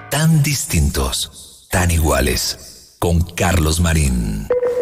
Tan distintos, tan iguales. Con Carlos Marín.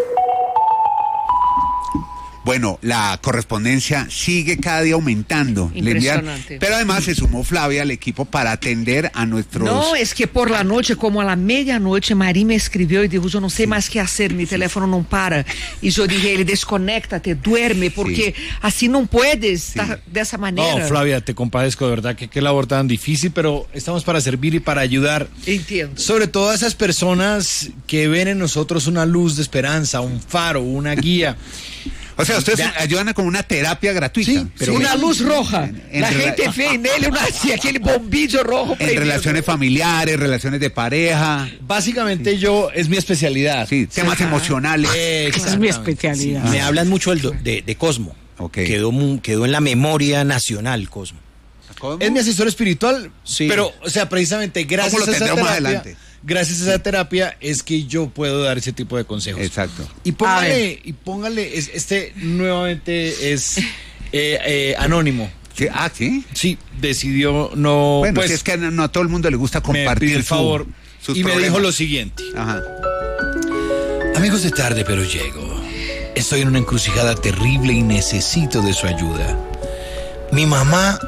Bueno, la correspondencia sigue cada día aumentando. Impresionante. Pero además se sumó Flavia al equipo para atender a nuestros... No, es que por la noche, como a la medianoche, Marín me escribió y dijo, yo no sé más qué hacer, mi teléfono no para. Y yo dije, desconéctate, duerme, porque así no puedes estar de esa manera. No, Flavia, te compadezco, de verdad, que qué labor tan difícil, pero estamos para servir y para ayudar. Entiendo. Sobre todo a esas personas que ven en nosotros una luz de esperanza, un faro, una guía. O sea, ustedes ayudan con una terapia gratuita. Sí, pero una luz roja. La gente ve en él aquel bombillo rojo. En relaciones familiares, relaciones de pareja. Básicamente es mi especialidad. Sí, temas emocionales. Esa es mi especialidad. Me hablan mucho de Cosmo. Okay. Quedó en la memoria nacional, Cosmo. ¿Cómo? Es mi asesor espiritual, Sí. pero, o sea, precisamente gracias a esa tendremos más terapia, adelante? gracias a esa terapia es que yo puedo dar ese tipo de consejos. Exacto. Y póngale, nuevamente es anónimo. Sí, ¿sí? Sí, decidió no... Bueno, pues, si es que no a todo el mundo le gusta me compartir pidió el favor sus y me problemas. dijo lo siguiente. Ajá. Amigos de Tarde pero Llego, estoy en una encrucijada terrible y necesito de su ayuda. Mi mamá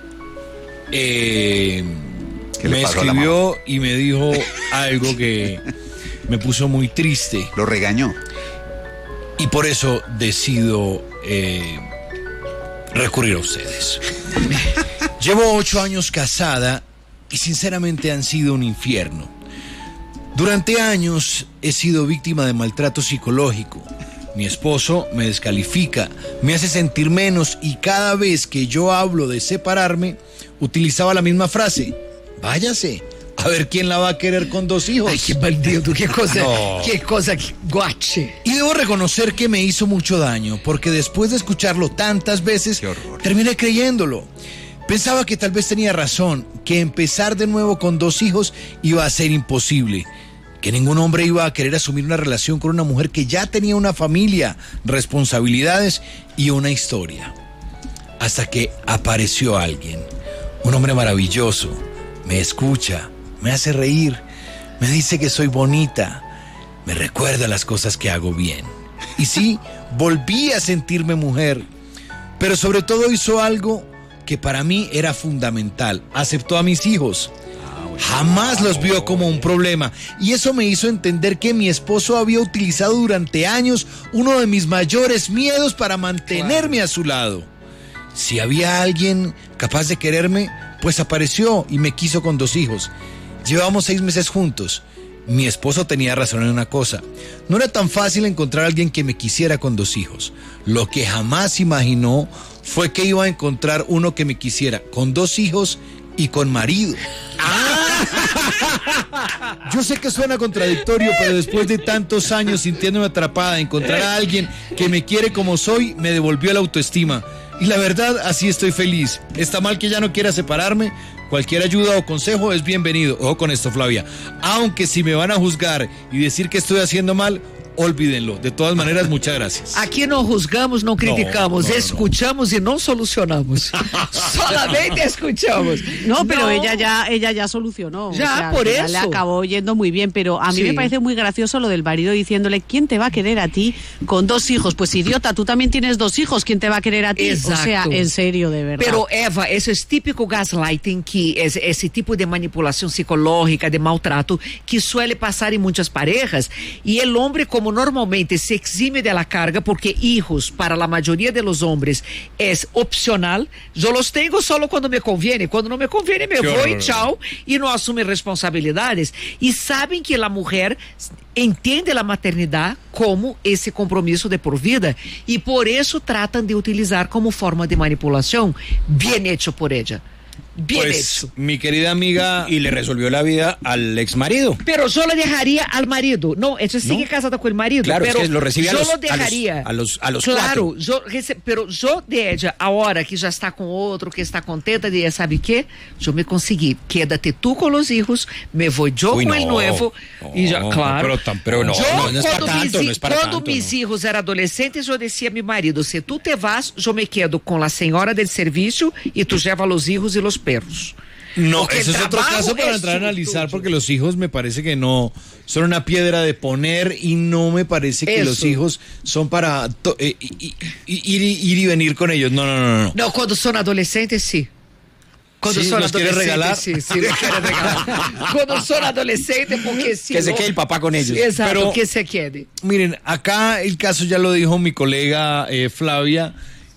¿Qué le me pasó a la escribió y me dijo algo que me puso muy triste Lo regañó. y por eso decido recurrir a ustedes. Llevo 8 años casada y sinceramente han sido un infierno. Durante años he sido víctima de maltrato psicológico. Mi esposo me descalifica, me hace sentir menos y cada vez que yo hablo de separarme, utilizaba la misma frase: váyase, a ver quién la va a querer con 2 hijos. Ay, qué bandido, qué cosa, No. qué cosa, guache. Y debo reconocer que me hizo mucho daño, porque después de escucharlo tantas veces, Qué horror. terminé creyéndolo. Pensaba que tal vez tenía razón, que empezar de nuevo con 2 hijos iba a ser imposible, que ningún hombre iba a querer asumir una relación con una mujer que ya tenía una familia, responsabilidades y una historia. Hasta que apareció alguien, un hombre maravilloso, me escucha, me hace reír, me dice que soy bonita, me recuerda las cosas que hago bien. Y sí, volví a sentirme mujer, pero sobre todo hizo algo que para mí era fundamental: aceptó a mis hijos. Jamás los vio como un problema, y eso me hizo entender que mi esposo había utilizado durante años uno de mis mayores miedos para mantenerme a su lado. Si había alguien capaz de quererme, pues apareció y me quiso con 2 hijos. Llevamos 6 meses juntos. Mi esposo tenía razón en una cosa: no era tan fácil encontrar a alguien que me quisiera con 2 hijos. Lo que jamás imaginó fue que iba a encontrar uno que me quisiera con 2 hijos y con marido. Yo sé que suena contradictorio, pero después de tantos años sintiéndome atrapada, encontrar a alguien que me quiere como soy me devolvió la autoestima. Y la verdad, así estoy feliz. Está mal que ya no quiera separarme. Cualquier ayuda o consejo es bienvenido. Ojo con esto, Flavia. Aunque si me van a juzgar y decir que estoy haciendo mal, olvídenlo. De todas maneras, muchas gracias. Aquí no juzgamos, no criticamos, no. escuchamos y no solucionamos. Solamente escuchamos. No, pero ella ya solucionó. Ya, por que eso. le acabó yendo muy bien, pero a mí me parece muy gracioso lo del marido diciéndole: ¿quién te va a querer a ti con 2 hijos? Pues idiota, tú también tienes 2 hijos, ¿quién te va a querer a ti? Exacto. O sea, en serio, de verdad. Pero Eva, eso es típico gaslighting, que es ese tipo de manipulación psicológica, de maltrato, que suele pasar en muchas parejas. Y el hombre, como normalmente se exime de la carga, porque hijos para la mayoría de los hombres es opcional. Yo los tengo solo cuando me conviene. Cuando no me conviene me voy, chao, y no asume responsabilidades. Y saben que la mujer entiende la maternidad como ese compromiso de por vida, y por eso tratan de utilizar como forma de manipulación. Bien hecho por ella. Bien Pues, hecho. mi querida amiga... Y le resolvió la vida al ex marido. Pero yo lo dejaría al marido. No, ella sigue casada con el marido. Claro, pero es que lo recibe yo lo dejaría. a los claro, 4. pero yo de ella, ahora que ya está con otro, que está contenta de ella, ¿sabe qué? Yo me conseguí. Quédate tú con los hijos, me voy yo con el nuevo. Y ya, claro. Pero no, Yo, no es para cuando tanto, no es para cuando tanto. mis hijos eran adolescentes, yo decía a mi marido: si tú te vas, yo me quedo con la señora del servicio y tú llevas los hijos y los perros. No, Porque eso el es otro trabajo caso para es entrar a analizar, suyo. porque los hijos me parece que no son una piedra de poner y no me parece que Eso. los hijos son para ir y venir con ellos. No. No, cuando son adolescentes, sí. Cuando Sí, son ¿los quiere adolescentes, regalar? sí, los quiere regalar. Cuando son adolescentes, porque sí. Que se quede el papá con ellos. Sí, exacto, Pero- que se quede. Miren, acá el caso ya lo dijo mi colega Flavia.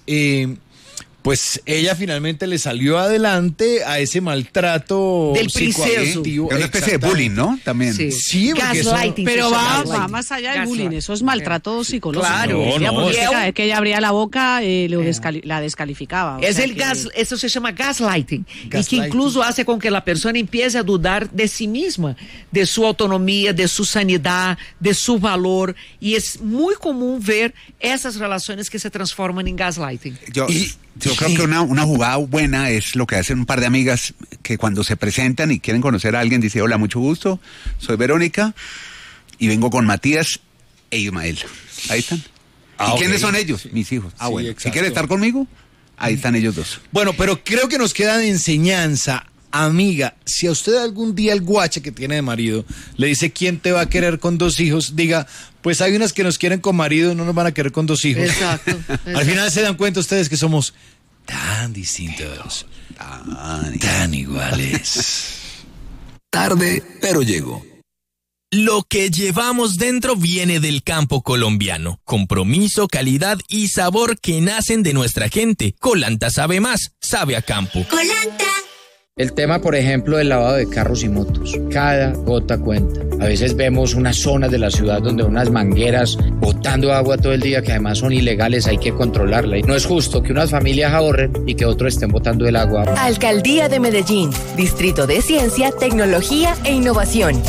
Pues ella finalmente le salió adelante a ese maltrato Del princeso. psicoafectivo. Es una especie de bullying, ¿no? También. Sí. Sí, porque eso- Gaslighting. Pero se va, llama va gaslighting. más allá del Gaslighting. bullying, eso es maltrato psicológico. Claro. No, Porque no. cada vez que ella abría la boca la descalificaba. o Es sea el que- gas, eso se llama gaslighting, y que Gaslighting. incluso hace con que la persona empiece a dudar de sí misma, de su autonomía, de su sanidad, de su valor, y es muy común ver esas relaciones que se transforman en gaslighting. Yo creo que una jugada buena es lo que hacen un par de amigas que cuando se presentan y quieren conocer a alguien, dice, hola, mucho gusto, soy Verónica y vengo con Matías e Ismael. Ahí están. Ah, ¿Y quiénes ok. son ellos? Mis hijos. Ah, Sí, bueno. Si exacto. quiere estar conmigo, ahí están ellos dos. Bueno, pero creo que nos queda de enseñanza, amiga, si a usted algún día el guache que tiene de marido le dice quién te va a querer con 2 hijos, diga, pues hay unas que nos quieren con marido, no nos van a querer con 2 hijos. Exacto. Al final se dan cuenta ustedes que somos tan distintos, tan iguales. Tarde, pero llego. Lo que llevamos dentro viene del campo colombiano. Compromiso, calidad y sabor que nacen de nuestra gente. Colanta sabe más, sabe a campo. El tema, por ejemplo, del lavado de carros y motos. Cada gota cuenta. A veces vemos unas zonas de la ciudad donde unas mangueras botando agua todo el día que además son ilegales, hay que controlarla. Y no es justo que unas familias ahorren y que otros estén botando el agua. Alcaldía de Medellín, Distrito de Ciencia, Tecnología e Innovación.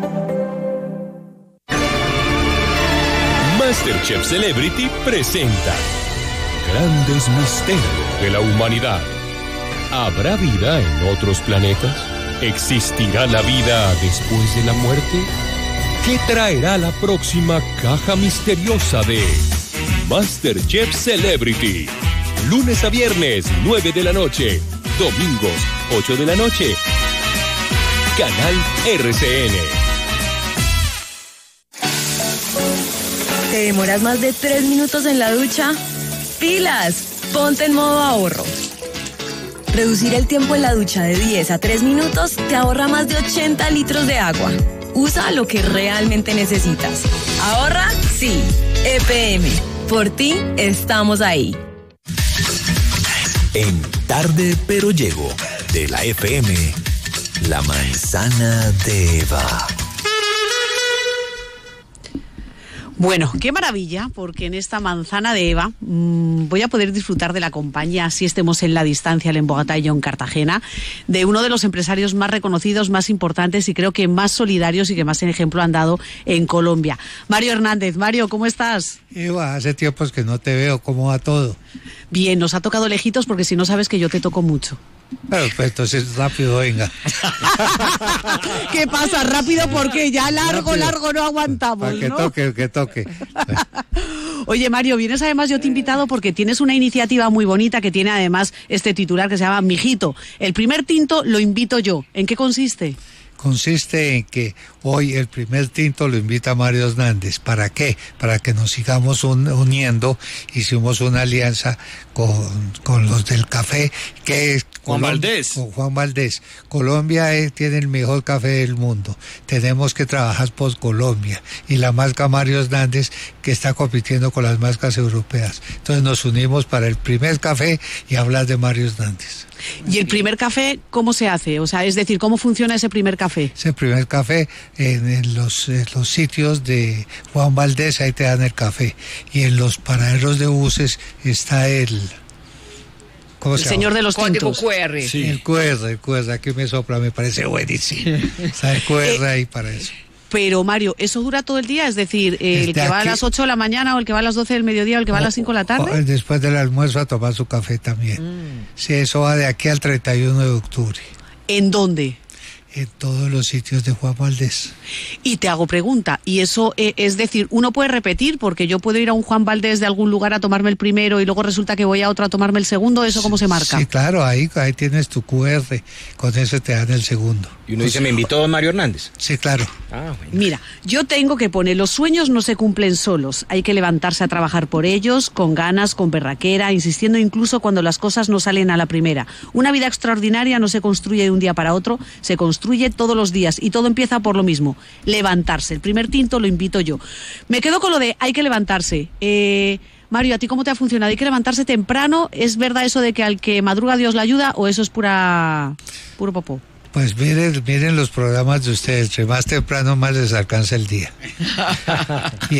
MasterChef Celebrity presenta Grandes Misterios de la Humanidad. ¿Habrá vida en otros planetas? ¿Existirá la vida después de la muerte? ¿Qué traerá la próxima caja misteriosa de MasterChef Celebrity? Lunes a viernes, 9 de la noche. Domingos, 8 de la noche. Canal RCN. ¿Te demoras más de 3 minutos en la ducha? ¡Pilas! Ponte en modo ahorro. Reducir el tiempo en la ducha de 10 a 3 minutos te ahorra más de 80 litros de agua. Usa lo que realmente necesitas. ¿Ahorra? Sí. EPM. Por ti, estamos ahí. En Tarde, pero llego. De la FM. La manzana de Eva. Bueno, qué maravilla, porque en esta manzana de Eva voy a poder disfrutar de la compañía, así estemos en la distancia, en Bogotá y yo en Cartagena, de uno de los empresarios más reconocidos, más importantes y creo que más solidarios y que más en ejemplo han dado en Colombia. Mario Hernández. Mario, ¿cómo estás? Eva, hace tiempos que no te veo, ¿cómo va todo? Bien, nos ha tocado lejitos porque si no sabes que yo te toco mucho. Pero pues entonces rápido, venga. ¿Qué pasa? Rápido porque ya largo no aguantamos, Para que ¿no? toque, que toque. Oye, Mario, vienes además, yo te he invitado porque tienes una iniciativa muy bonita que tiene además este titular que se llama Mijito. El primer tinto lo invito yo. ¿En qué consiste? Consiste en que hoy el primer tinto lo invita Mario Hernández. ¿Para qué? Para que nos sigamos uniendo. Hicimos una alianza con los del café, que es Juan Valdés. Con Juan Valdés. Colombia tiene el mejor café del mundo. Tenemos que trabajar por Colombia. Y la marca Mario Hernández, que está compitiendo con las marcas europeas. Entonces nos unimos para el primer café y hablar de Mario Hernández. ¿Y el primer café cómo se hace? O sea, es decir, ¿cómo funciona ese primer café? Ese primer café en los sitios de Juan Valdés, ahí te dan el café. Y en los paraderos de buses está el... ¿Cómo se llama? Señor de los Código tintos. QR. Sí. El QR, aquí me sopla, me parece buenísimo. Está el QR ahí para eso. Pero, Mario, ¿eso dura todo el día? Es decir, el Desde que va a aquí- las 8 de la mañana o el que va a las 12 del mediodía o el que va a las 5 de la tarde. Después del almuerzo a tomar su café también. Sí, eso va de aquí al 31 de octubre. ¿En dónde? en todos los sitios de Juan Valdés. Y te hago pregunta, y eso es decir, uno puede repetir, porque yo puedo ir a un Juan Valdés de algún lugar a tomarme el primero y luego resulta que voy a otro a tomarme el segundo, ¿eso cómo se marca? Sí, claro, ahí tienes tu QR, con eso te dan el segundo. Y uno dice, ¿me invitó don Mario Hernández? Sí, claro. Ah, bueno. Mira, yo tengo que poner, los sueños no se cumplen solos, hay que levantarse a trabajar por ellos, con ganas, con berraquera, insistiendo incluso cuando las cosas no salen a la primera. Una vida extraordinaria no se construye de un día para otro, se construye todos los días y todo empieza por lo mismo, levantarse. El primer tinto lo invito yo. Me quedo con lo de hay que levantarse. Mario, ¿a ti cómo te ha funcionado? ¿Hay que levantarse temprano? ¿Es verdad eso de que al que madruga Dios le ayuda o eso es puro popó? Pues miren los programas de ustedes, entre más temprano más les alcanza el día. Y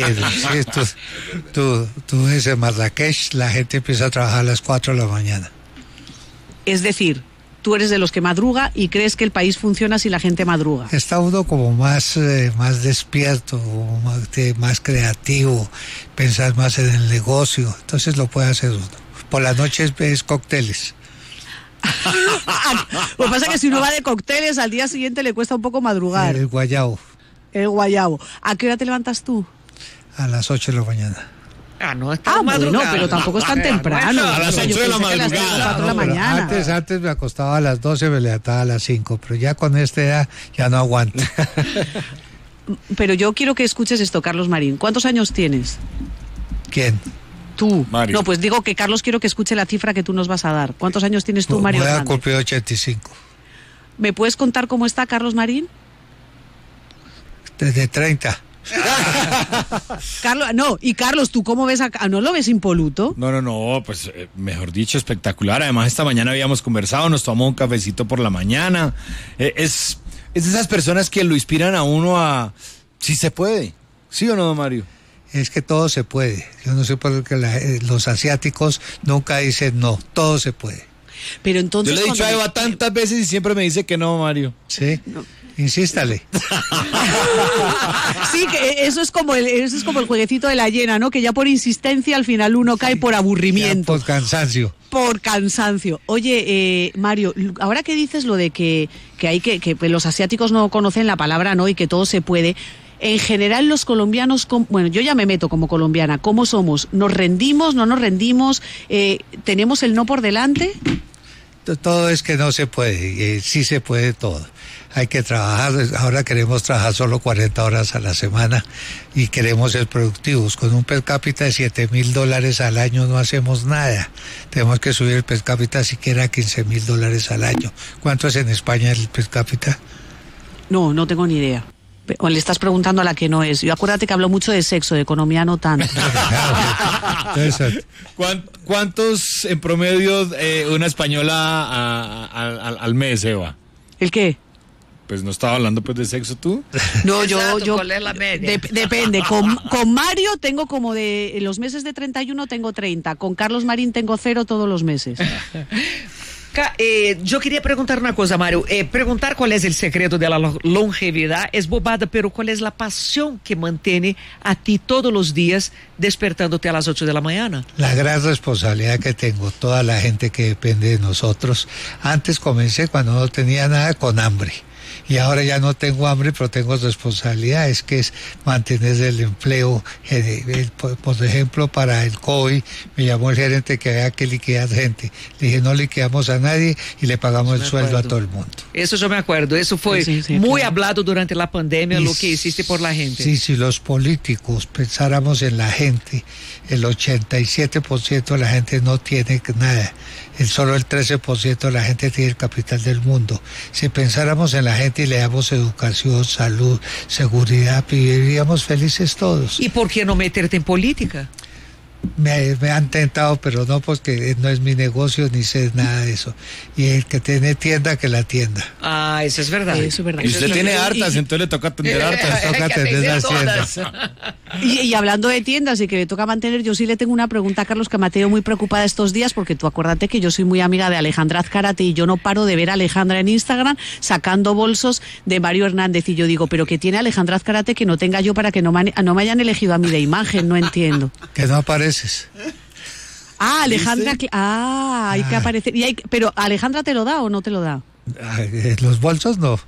tú ves en Marrakech, la gente empieza a trabajar a las 4 de la mañana. Es decir, tú eres de los que madruga y crees que el país funciona si la gente madruga. Está uno como más despierto, más creativo, pensar más en el negocio, entonces lo puede hacer uno. Por las noches ves cócteles. Lo que pasa es que si uno va de cócteles, al día siguiente le cuesta un poco madrugar. El guayabo. El guayabo. ¿A qué hora te levantas tú? A las 8 de la mañana. No está bueno, pero tampoco es tan temprano. A las 8 de la madrugada. Antes me acostaba a las 12, me levantaba a las 5, pero ya con esta edad ya no aguanto. Pero yo quiero que escuches esto, Carlos Marín. ¿Cuántos años tienes? ¿Quién? Tú. Mario. No, pues digo que Carlos quiero que escuche la cifra que tú nos vas a dar. ¿Cuántos años tienes tú, Mario? Voy a Hernández? cumplir 85. ¿Me puedes contar cómo está Carlos Marín? Desde 30. Carlos, ¿tú cómo ves ¿no lo ves impoluto? No, pues mejor dicho, espectacular. Además, esta mañana habíamos conversado, nos tomamos un cafecito por la mañana. Es de esas personas que lo inspiran a uno a... Si se puede. ¿Sí o no, Mario? Es que todo se puede. Yo no sé por qué los asiáticos nunca dicen no, todo se puede. Pero entonces... Yo le he dicho a Eva tantas veces y siempre me dice que no, Mario. Sí, insístale. Sí, que eso es como el jueguecito de la hiena, ¿no? Que ya por insistencia al final uno cae por aburrimiento. Por cansancio. Por cansancio. Oye, Mario, ahora que dices lo de que hay que los asiáticos no conocen la palabra no y que todo se puede... En general los colombianos, bueno, yo ya me meto como colombiana, ¿cómo somos? ¿Nos rendimos, no nos rendimos? ¿Tenemos el no por delante? Todo es que no se puede, sí se puede todo. Hay que trabajar, ahora queremos trabajar solo 40 horas a la semana y queremos ser productivos. Con un per cápita de $7,000 al año no hacemos nada. Tenemos que subir el per cápita siquiera a $15,000 al año. ¿Cuánto es en España el per cápita? No tengo ni idea. O le estás preguntando a la que no es. Yo acuérdate que hablo mucho de sexo, de economía no tanto. ¿Cuántos en promedio una española al mes, Eva? ¿El qué? Pues no estaba hablando pues de sexo tú. No, Exacto, yo ¿cuál es la media? Depende. Con Mario tengo como en los meses de 31 tengo 30. Con Carlos Marín tengo 0 todos los meses. Yo quería preguntar una cosa, Mario. Preguntar cuál es el secreto de la longevidad es bobada, pero cuál es la pasión que mantiene a ti todos los días despertándote a las 8 de la mañana. La gran responsabilidad que tengo, toda la gente que depende de nosotros. Antes comencé cuando no tenía nada con hambre. Y ahora ya no tengo hambre, pero tengo responsabilidades, que es mantener el empleo. Por ejemplo, para el COVID, me llamó el gerente que había que liquidar gente. Le dije, no liquidamos a nadie y le pagamos el sueldo a todo el mundo. Eso yo me acuerdo, eso fue muy hablado durante la pandemia, lo que hiciste por la gente. Sí, si los políticos pensáramos en la gente, el 87% de la gente no tiene nada. Solo el 13% de la gente tiene el capital del mundo. Si pensáramos en la gente y le damos educación, salud, seguridad, viviríamos felices todos. ¿Y por qué no meterte en política? Me han tentado, pero no, porque no es mi negocio ni sé nada de eso. Y el que tiene tienda, que la tienda. Ah, eso es verdad. Eso es verdad. Y usted tiene hartas, entonces le toca atender hartas. Toca atender las tiendas. Y hablando de tiendas y que le toca mantener, yo sí le tengo una pregunta a Carlos que me ha tenido muy preocupada estos días, porque tú acuérdate que yo soy muy amiga de Alejandra Azcárate y yo no paro de ver a Alejandra en Instagram sacando bolsos de Mario Hernández. Y yo digo, ¿pero qué tiene Alejandra Azcárate que no tenga yo para que no me hayan elegido a mí de imagen? No entiendo. Que no apareces. Ah, Alejandra, hay que aparecer. Pero ¿Alejandra te lo da o no te lo da? Los bolsos no.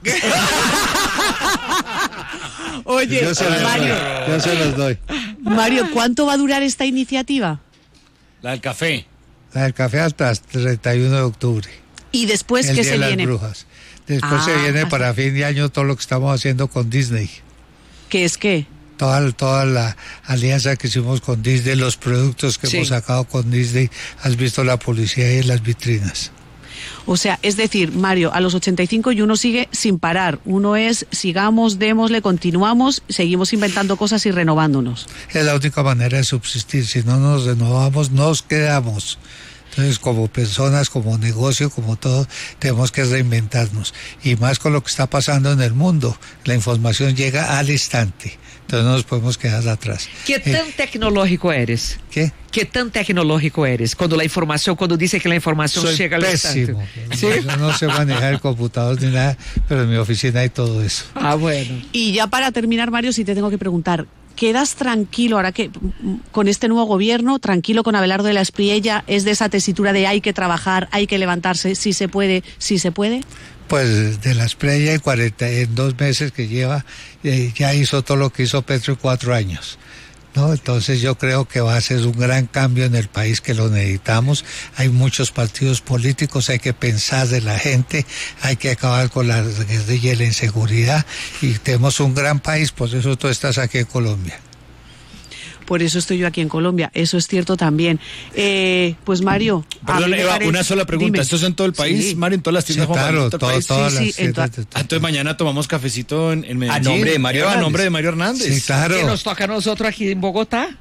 Oye, yo se los doy. Mario, ¿cuánto va a durar esta iniciativa? La del café. La del café hasta el 31 de octubre. ¿Y después qué se viene? Brujas. Después se viene para fin de año todo lo que estamos haciendo con Disney. ¿Qué es qué? Toda la alianza que hicimos con Disney, los productos que hemos sacado con Disney, has visto la publicidad y las vitrinas. O sea, es decir, Mario, a los 85 y uno sigue sin parar. Uno es, sigamos, démosle, continuamos, seguimos inventando cosas y renovándonos. Es la única manera de subsistir. Si no nos renovamos, nos quedamos. Entonces, como personas, como negocio, como todo, tenemos que reinventarnos. Y más con lo que está pasando en el mundo. La información llega al instante. Entonces no nos podemos quedar atrás. ¿Qué tan tecnológico eres? ¿Qué? ¿Qué tan tecnológico eres? Cuando dice que la información llega al instante. ¿Sí? Yo no sé manejar el computador ni nada, pero en mi oficina hay todo eso. Ah, bueno. Y ya para terminar, Mario, si te tengo que preguntar, ¿quedas tranquilo ahora que con este nuevo gobierno, tranquilo con Abelardo de la Espriella? ¿Es de esa tesitura de hay que trabajar, hay que levantarse, si se puede, si se puede? Pues de la Espriella en 2 meses que lleva, ya hizo todo lo que hizo Petro en 4 años. ¿No? Entonces yo creo que va a ser un gran cambio en el país, que lo necesitamos. Hay muchos partidos políticos, hay que pensar de la gente, hay que acabar con la guerrilla y la inseguridad, y tenemos un gran país, por eso tú estás aquí en Colombia. Por eso estoy yo aquí en Colombia, eso es cierto también. Pues Mario... Perdón, Eva, una sola pregunta. Dime. ¿Esto es en todo el país, sí. Mario? ¿En todas las tiendas? Sí, claro, todas las tiendas. Entonces mañana tomamos cafecito en Medellín. A nombre de Mario Hernández. A nombre de Mario Hernández. Sí, claro. ¿Qué nos toca a nosotros aquí en Bogotá?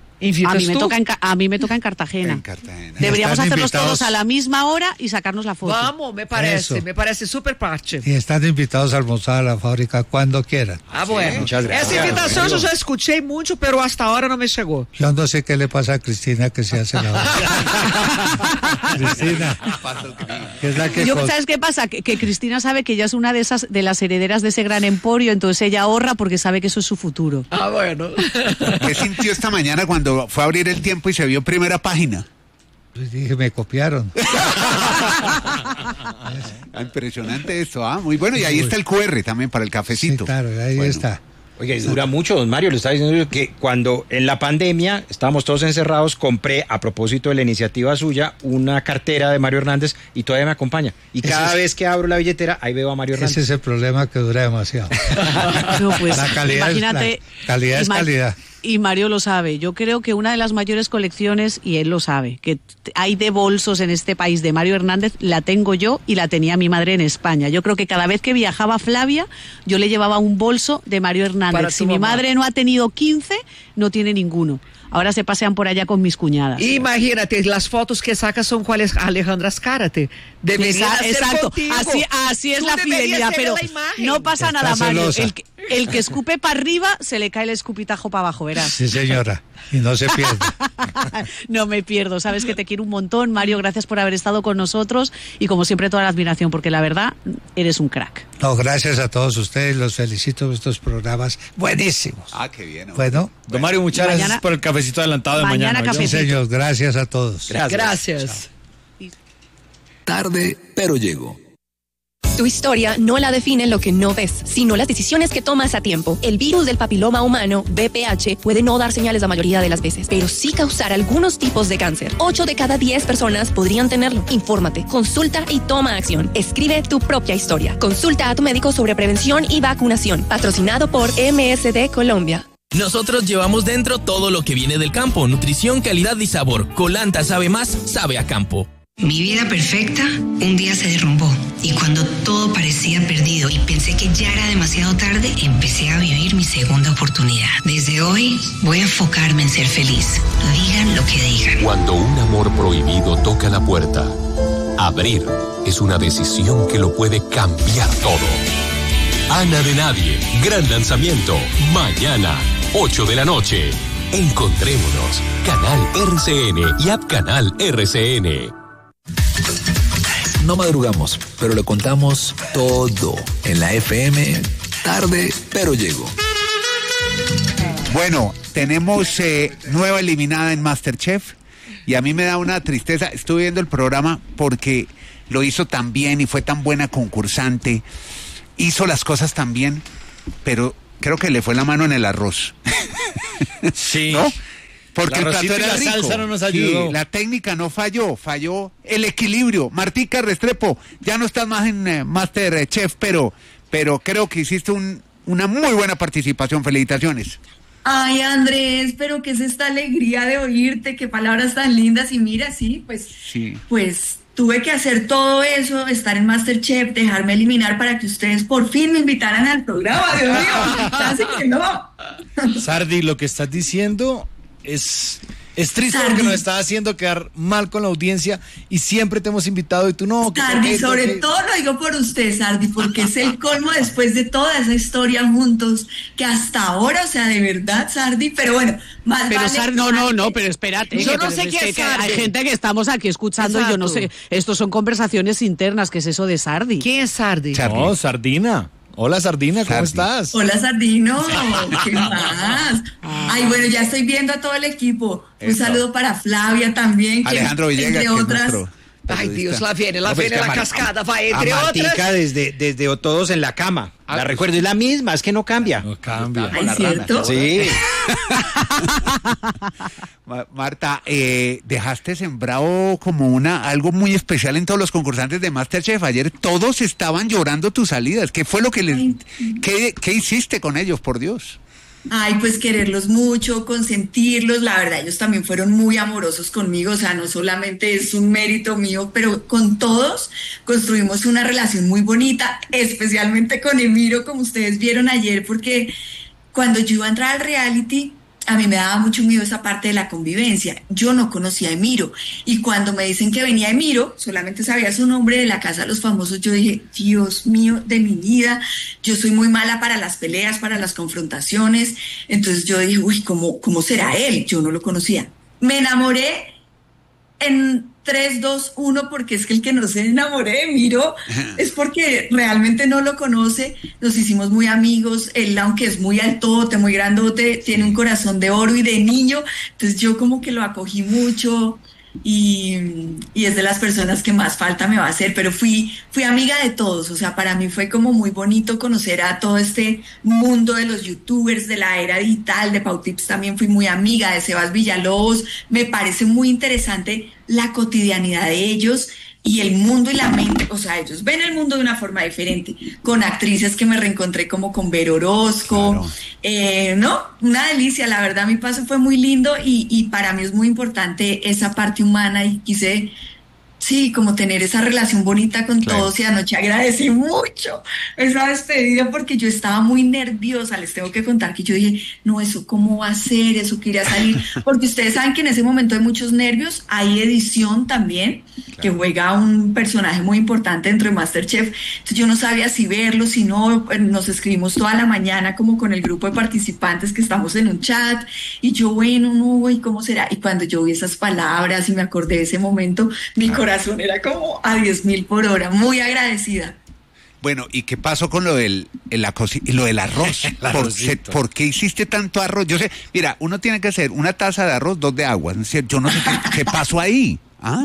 A mí me toca en Cartagena. Deberíamos hacerlos todos a la misma hora y sacarnos la foto. Vamos, me parece súper parche. Y están invitados a almorzar a la fábrica cuando quieran. Ah, bueno. Sí, muchas gracias. Esa invitación yo ya escuché mucho, pero hasta ahora no me llegó. Yo no sé qué le pasa a Cristina que se hace la hora. Cristina, que es la que ¿sabes qué pasa? Que Cristina sabe que ella es una de las herederas de ese gran emporio, entonces ella ahorra porque sabe que eso es su futuro. Ah, bueno. ¿Qué sintió esta mañana cuando fue a abrir el Tiempo y se vio primera página? Pues dije, me copiaron. Impresionante esto, muy bueno. Y ahí está el QR también para el cafecito. Sí, claro, ahí está. Oiga, y dura mucho, don Mario, le estaba diciendo que cuando en la pandemia estábamos todos encerrados, compré, a propósito de la iniciativa suya, una cartera de Mario Hernández y todavía me acompaña. Y cada vez que abro la billetera, ahí veo a Mario Hernández. Ese es el problema, que dura demasiado. No, pues, la calidad imagínate, calidad es calidad. Y Mario lo sabe. Yo creo que una de las mayores colecciones, y él lo sabe, que hay de bolsos en este país de Mario Hernández, la tengo yo y la tenía mi madre en España. Yo creo que cada vez que viajaba Flavia, yo le llevaba un bolso de Mario Hernández. Si mi madre no ha tenido 15, no tiene ninguno. Ahora se pasean por allá con mis cuñadas. Imagínate, las fotos que sacas son cuáles, Alejandra Zárate. Exacto, así es la fidelidad, pero no pasa nada, Mario. El que escupe para arriba, se le cae el escupitajo para abajo, verás. Sí, señora, y no se pierda. No me pierdo, sabes que te quiero un montón, Mario, gracias por haber estado con nosotros y como siempre toda la admiración, porque la verdad, eres un crack. No, gracias a todos ustedes, los felicito por estos programas buenísimos. Qué bien. Bueno. Don Mario, muchas gracias por el cafecito adelantado de mañana. Sí, señor, gracias a todos. Gracias. Tarde, pero llego. Tu historia no la define lo que no ves, sino las decisiones que tomas a tiempo. El virus del papiloma humano, VPH, puede no dar señales la mayoría de las veces, pero sí causar algunos tipos de cáncer. 8 de cada 10 personas podrían tenerlo. Infórmate, consulta y toma acción. Escribe tu propia historia. Consulta a tu médico sobre prevención y vacunación. Patrocinado por MSD Colombia. Nosotros llevamos dentro todo lo que viene del campo. Nutrición, calidad y sabor. Colanta sabe más, sabe a campo. Mi vida perfecta un día se derrumbó y cuando todo parecía perdido y pensé que ya era demasiado tarde, empecé a vivir mi segunda oportunidad. Desde hoy voy a enfocarme en ser feliz, digan lo que digan. Cuando un amor prohibido toca la puerta, abrir es una decisión que lo puede cambiar todo. Ana de Nadie, gran lanzamiento, mañana, 8 de la noche. Encontrémonos, Canal RCN y App Canal RCN. No madrugamos, pero le contamos todo en la FM. Tarde, pero llego. Bueno, tenemos nueva eliminada en MasterChef. Y a mí me da una tristeza, estuve viendo el programa porque lo hizo tan bien y fue tan buena concursante, hizo las cosas tan bien, pero creo que le fue la mano en el arroz. Sí. ¿No? Porque el el plato era la rico. salsa no nos ayudó. Sí, la técnica no falló el equilibrio. Martica Restrepo, ya no estás más en MasterChef, pero creo que hiciste una muy buena participación. Felicitaciones. Ay, Andrés, pero qué es esta alegría de oírte, qué palabras tan lindas. Y mira, pues tuve que hacer todo eso, estar en MasterChef, dejarme eliminar para que ustedes por fin me invitaran al programa. Dios mío, casi que no. Sardi, lo que estás diciendo es triste, Sardi, porque nos está haciendo quedar mal con la audiencia y siempre te hemos invitado y tú no. Sardi, sobre todo lo digo por usted, Sardi, porque es el colmo después de toda esa historia juntos, que hasta ahora, o sea, de verdad, Sardi, pero bueno, más pero vale. Sardi, no, pero espérate. Yo no sé qué es Sardi. Hay gente que estamos aquí escuchando y yo no sé, estos son conversaciones internas, ¿qué es eso de Sardi? ¿Quién es Sardi? No, Sardina. Hola, Sardina, ¿cómo estás? Hola, Sardino, ¿qué más? Ay, bueno, ya estoy viendo a todo el equipo. Un saludo para Flavia también. Alejandro Villegas, entre otras. Ay, Dios, la viene la cascada, va A entre Martica otras. desde Todos en la Cama. La recuerdo, es la misma, es que no cambia. No cambia. Ay, ¿cierto? Sí. Marta, dejaste sembrado como algo muy especial en todos los concursantes de MasterChef. Ayer todos estaban llorando tus salidas. ¿Qué fue lo que qué hiciste con ellos, por Dios? Ay, pues quererlos mucho, consentirlos, la verdad, ellos también fueron muy amorosos conmigo, o sea, no solamente es un mérito mío, pero con todos construimos una relación muy bonita, especialmente con Emiro, como ustedes vieron ayer, porque cuando yo iba a entrar al reality, a mí me daba mucho miedo esa parte de la convivencia. Yo no conocía a Emiro. Y cuando me dicen que venía Emiro, solamente sabía su nombre de la Casa de los Famosos, yo dije, Dios mío, de mi vida, yo soy muy mala para las peleas, para las confrontaciones. Entonces yo dije, uy, ¿cómo será él? Yo no lo conocía. Me enamoré en 3, 2, 1, porque es que el que no se enamoré de Emiro es porque realmente no lo conoce. Nos hicimos muy amigos. Él, aunque es muy altote, muy grandote, tiene un corazón de oro y de niño. Entonces yo como que lo acogí mucho y es de las personas que más falta me va a hacer. Pero fui amiga de todos. O sea, para mí fue como muy bonito conocer a todo este mundo de los youtubers, de la era digital. De Pau Tips también fui muy amiga, de Sebas Villalobos. Me parece muy interesante la cotidianidad de ellos y el mundo y la mente, o sea, ellos ven el mundo de una forma diferente, con actrices que me reencontré como con Vero Orozco, claro. No, una delicia, la verdad mi paso fue muy lindo y para mí es muy importante esa parte humana y quise, sí, como tener esa relación bonita con todos y anoche agradecí mucho esa despedida porque yo estaba muy nerviosa, les tengo que contar que yo dije, no, eso cómo va a ser, eso que iría a salir, porque ustedes saben que en ese momento hay muchos nervios, hay edición también, que juega un personaje muy importante dentro de MasterChef, entonces yo no sabía si verlo, si no, nos escribimos toda la mañana como con el grupo de participantes que estamos en un chat, y yo, bueno, no, ¿y cómo será? Y cuando yo vi esas palabras y me acordé de ese momento, mi corazón era como a 10.000 por hora, muy agradecida. Bueno, ¿y qué pasó con lo del arroz? ¿Por qué hiciste tanto arroz? Yo sé, mira, uno tiene que hacer una taza de arroz, 2 de agua, ¿no es cierto? Yo no sé qué pasó ahí. ¿Ah?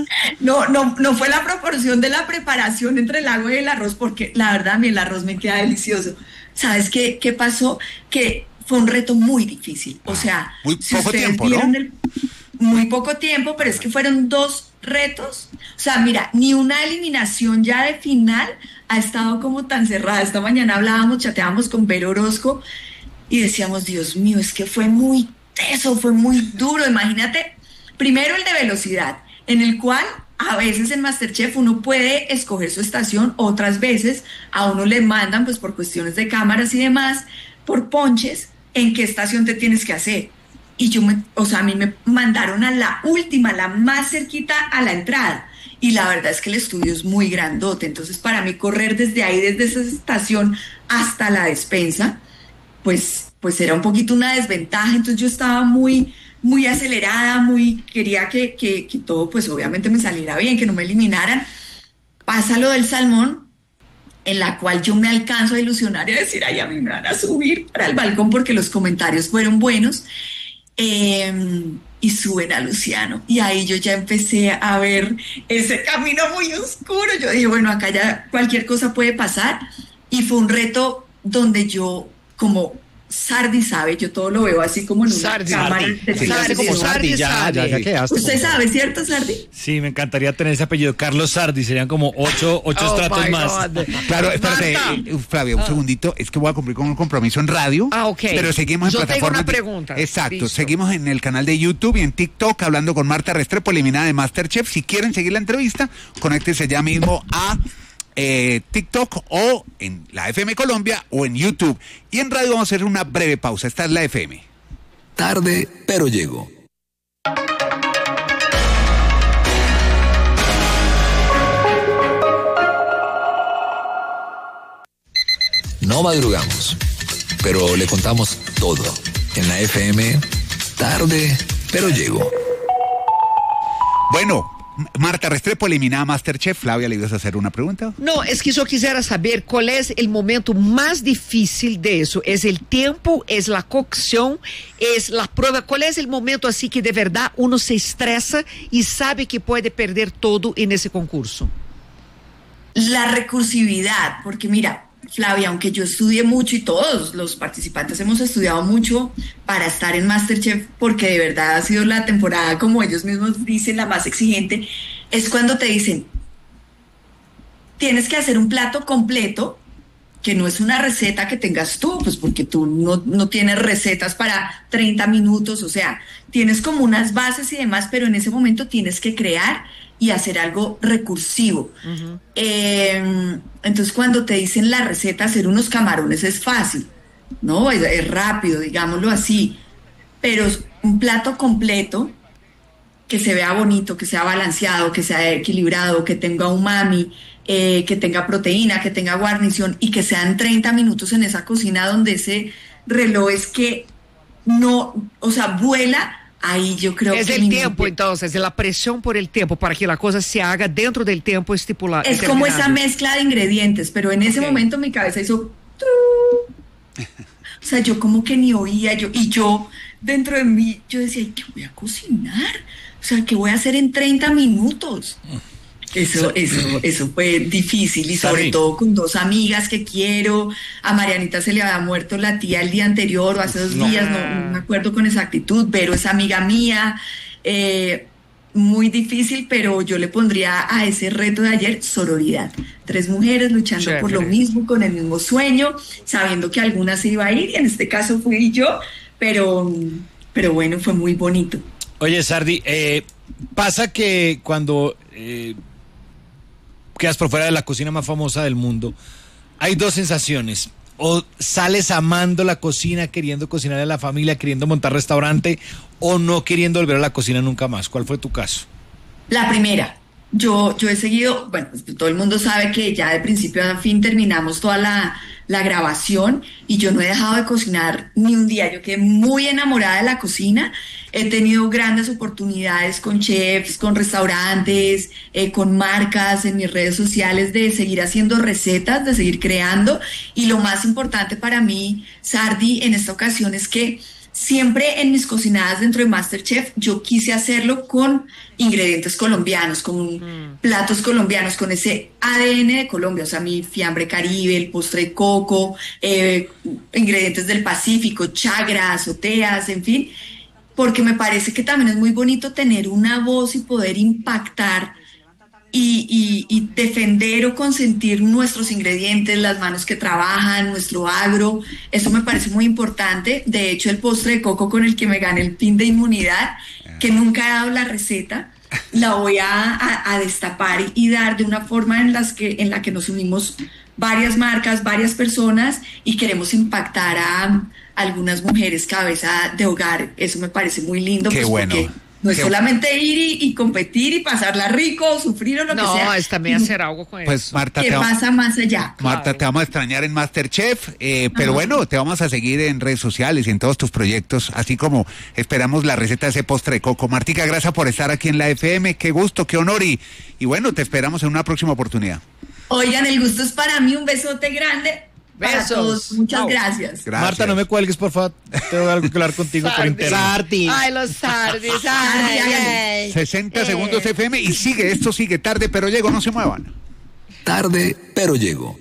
No fue la proporción de la preparación entre el agua y el arroz, porque la verdad a mí el arroz me queda delicioso. ¿Sabes qué pasó? Que fue un reto muy difícil, o sea, muy si poco ustedes tiempo, vieron ¿no? Muy poco tiempo, pero es que fueron 2 retos, o sea, mira, ni una eliminación ya de final ha estado como tan cerrada. Esta mañana chateábamos con Vero Orozco y decíamos, Dios mío, es que fue muy teso, fue muy duro. Imagínate, primero el de velocidad, en el cual a veces en MasterChef uno puede escoger su estación, otras veces a uno le mandan, pues por cuestiones de cámaras y demás, por ponches, en qué estación te tienes que hacer. Y a mí me mandaron a la última, la más cerquita a la entrada. Y la verdad es que el estudio es muy grandote. Entonces, para mí correr desde ahí, desde esa estación hasta la despensa, pues era un poquito una desventaja. Entonces yo estaba muy acelerada, quería que todo, pues obviamente me saliera bien, que no me eliminaran. Pasa lo del salmón, en la cual yo me alcanzo a ilusionar y a decir, ay, a mí me van a subir para el balcón porque los comentarios fueron buenos. Y y suben a Luciano. Y ahí yo ya empecé a ver ese camino muy oscuro. Yo dije, bueno, acá ya cualquier cosa puede pasar. Y fue un reto donde yo, como Sardi sabe, yo todo lo veo así como en una cámara. Sardi, ya quedaste. Usted sabe, ¿cierto, Sardi? Sí, me encantaría tener ese apellido, Carlos Sardi, serían como ocho estratos más. Claro, espérate, Flavia, un segundito, es que voy a cumplir con un compromiso en radio, pero seguimos en plataformas. Yo tengo una pregunta. Exacto, Listo. seguimos en el canal de YouTube y en TikTok hablando con Marta Restrepo, eliminada de MasterChef. Si quieren seguir la entrevista, conéctense ya mismo a TikTok o en la FM Colombia o en YouTube. Y en radio vamos a hacer una breve pausa. Esta es la FM. Tarde, pero llego. No madrugamos, pero le contamos todo. En la FM, tarde, pero llego. Bueno, Marta Restrepo, eliminada MasterChef. Flavia, ¿le ibas a hacer una pregunta? No, es que yo quisiera saber cuál es el momento más difícil de eso. ¿Es el tiempo? ¿Es la cocción? ¿Es la prueba? ¿Cuál es el momento así que de verdad uno se estresa y sabe que puede perder todo en ese concurso? La recursividad, porque mira, Flavia, aunque yo estudié mucho y todos los participantes hemos estudiado mucho para estar en MasterChef, porque de verdad ha sido la temporada, como ellos mismos dicen, la más exigente, es cuando te dicen, tienes que hacer un plato completo, que no es una receta que tengas tú, pues porque tú no tienes recetas para 30 minutos, o sea, tienes como unas bases y demás, pero en ese momento tienes que crear y hacer algo recursivo. Uh-huh. Entonces, cuando te dicen la receta, hacer unos camarones es fácil, ¿no? Es rápido, digámoslo así, pero un plato completo que se vea bonito, que sea balanceado, que sea equilibrado, que tenga umami, que tenga proteína, que tenga guarnición y que sean 30 minutos en esa cocina donde ese reloj es que no, o sea, vuela. Ahí yo creo es que... Es el tiempo, entonces, la presión por el tiempo, para que la cosa se haga dentro del tiempo estipulado. Es como esa mezcla de ingredientes, pero en ese momento mi cabeza hizo... O sea, yo como que ni oía, y yo dentro de mí, yo decía, ¿qué voy a cocinar? O sea, ¿qué voy a hacer en 30 minutos? Eso fue difícil y sobre todo con dos amigas que quiero. A Marianita se le había muerto la tía el día anterior o hace 2 días, no me acuerdo con exactitud, pero es amiga mía. Muy difícil, pero yo le pondría a ese reto de ayer sororidad. 3 mujeres luchando por lo mismo, con el mismo sueño, sabiendo que algunas se iba a ir y en este caso fui yo, pero bueno, fue muy bonito. Oye, Sardi, pasa que cuando quedas por fuera de la cocina más famosa del mundo, hay 2 sensaciones: o sales amando la cocina, queriendo cocinar a la familia, queriendo montar restaurante, o no queriendo volver a la cocina nunca más. ¿Cuál fue tu caso? La primera. Yo he seguido, bueno, todo el mundo sabe que ya de principio a fin terminamos toda la grabación y yo no he dejado de cocinar ni un día. Yo quedé muy enamorada de la cocina. He tenido grandes oportunidades con chefs, con restaurantes, con marcas en mis redes sociales de seguir haciendo recetas, de seguir creando. Y lo más importante para mí, Sardi, en esta ocasión es que siempre en mis cocinadas dentro de MasterChef yo quise hacerlo con ingredientes colombianos, con platos colombianos, con ese ADN de Colombia, o sea, mi fiambre caribe, el postre de coco, ingredientes del Pacífico, chagra, azoteas, en fin, porque me parece que también es muy bonito tener una voz y poder impactar y defender o consentir nuestros ingredientes, las manos que trabajan, nuestro agro. Eso me parece muy importante. De hecho, el postre de coco con el que me gané el pin de inmunidad, que nunca he dado la receta, la voy a destapar y dar de una forma en la que nos unimos varias marcas, varias personas y queremos impactar a algunas mujeres cabeza de hogar. Eso me parece muy lindo. Qué bueno. No es solamente ir y competir y pasarla rico, sufrir o lo que sea. No, es también hacer algo con pues, eso. Marta, ¿Qué pasa más allá? Marta, claro, te vamos a extrañar en MasterChef, pero bueno, te vamos a seguir en redes sociales y en todos tus proyectos, así como esperamos la receta de ese postre de coco. Martica, gracias por estar aquí en la FM, qué gusto, qué honor y bueno, te esperamos en una próxima oportunidad. Oigan, el gusto es para mí, un besote grande. para todos. Muchas gracias. Marta, no me cuelgues, por favor. Tengo que hablar contigo por internet. Ay, los sardis. Ay. 60 segundos FM y sigue, esto sigue. Tarde, pero llego, no se muevan. Tarde, pero llego.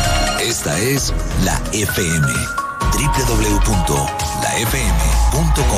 Esta es la FM. www.lafm.com